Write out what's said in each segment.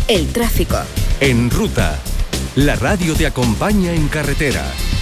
El tráfico. En Ruta, la radio te acompaña en carretera.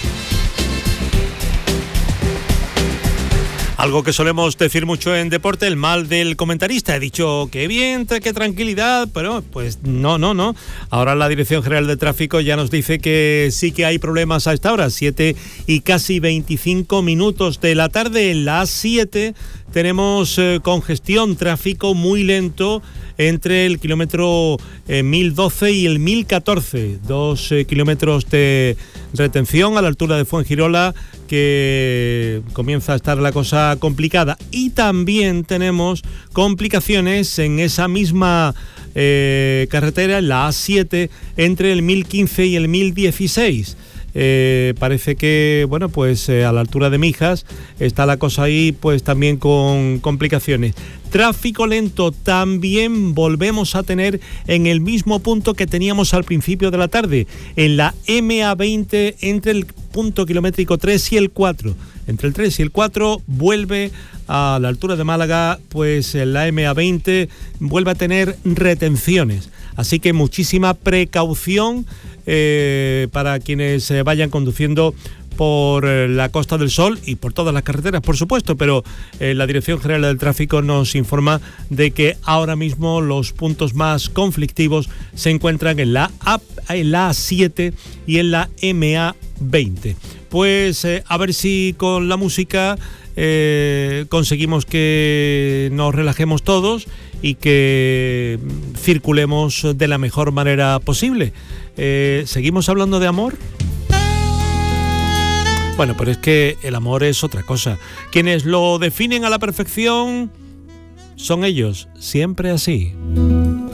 Algo que solemos decir mucho en deporte, el mal del comentarista. He dicho que bien, qué tranquilidad, pero pues no. Ahora la Dirección General de Tráfico ya nos dice que sí que hay problemas a esta hora, 7 y casi 25 minutos de la tarde. En la A7 tenemos congestión, tráfico muy lento entre el kilómetro 1012 y el 1014, 2 kilómetros de retención a la altura de Fuengirola, que comienza a estar la cosa complicada. Y también tenemos complicaciones en esa misma carretera, en la A7, entre el 1015 y el 1016. Parece que, bueno, pues a la altura de Mijas está la cosa ahí, pues también con complicaciones. Tráfico lento también volvemos a tener en el mismo punto que teníamos al principio de la tarde, en la MA20 entre el punto kilométrico 3 y el 4. Entre el 3 y el 4 vuelve a la altura de Málaga, pues la MA20 vuelve a tener retenciones. Así que muchísima precaución para quienes vayan conduciendo por la Costa del Sol y por todas las carreteras, por supuesto, pero la Dirección General del Tráfico nos informa de que ahora mismo los puntos más conflictivos se encuentran en la A7 y en la MA20. Pues a ver si con la música conseguimos que nos relajemos todos y que circulemos de la mejor manera posible. ¿Seguimos hablando de amor? Bueno, pero es que el amor es otra cosa. Quienes lo definen a la perfección son ellos, siempre así.